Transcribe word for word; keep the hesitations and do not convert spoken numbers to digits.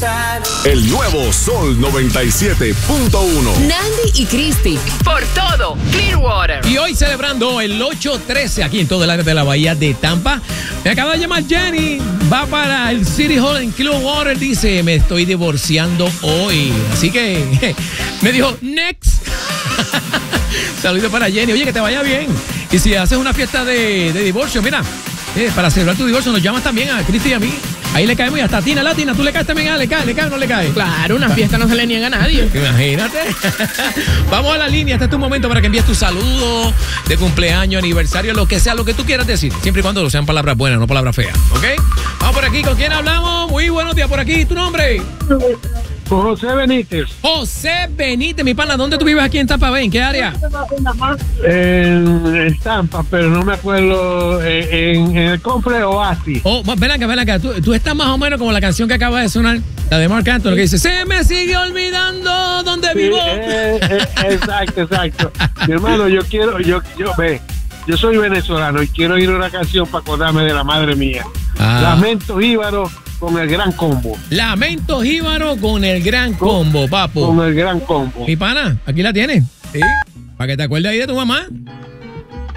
El nuevo Sol noventa y siete punto uno. Nandy y Cristi. Por todo Clearwater. Y hoy celebrando el ocho trece aquí en todo el área de la bahía de Tampa. Me acaba de llamar Jenny. Va para el City Hall en Clearwater. Dice, me estoy divorciando hoy. Así que me dijo, next. Saludos para Jenny. Oye, que te vaya bien. Y si haces una fiesta de, de divorcio, mira, eh, para celebrar tu divorcio nos llamas también a Cristi y a mí. Ahí le caemos y hasta a Tina, la Tina, tú le caes también, ah, le cae, le cae o no le cae. Claro, una fiesta no se le niega a nadie. Imagínate. Vamos a la línea, este es tu momento para que envíes tu saludo de cumpleaños, aniversario, lo que sea, lo que tú quieras decir. Siempre y cuando sean palabras buenas, no palabras feas, ¿ok? Vamos por aquí, ¿con quién hablamos? Muy buenos días por aquí, ¿tu nombre? José Benítez. José Benítez, mi pana, ¿dónde tú vives aquí en Tampa Bay? ¿En qué área? En, en Tampa, pero no me acuerdo, eh, en, en el Cofre Oasis. Oh, ven acá, ven acá, tú, tú estás más o menos como la canción que acaba de sonar, la de Marc Anthony, que dice, se me sigue olvidando dónde Sí, vivo. eh, eh, exacto, exacto. Mi hermano, yo quiero, yo, yo, ve, yo soy venezolano y quiero ir a una canción para acordarme de la madre mía. Ah. Lamento Jíbaro con el gran combo. Lamento Jíbaro con el gran combo, papu. Con el gran combo. Mi pana, aquí la tienes. Sí. Para que te acuerdes ahí de tu mamá.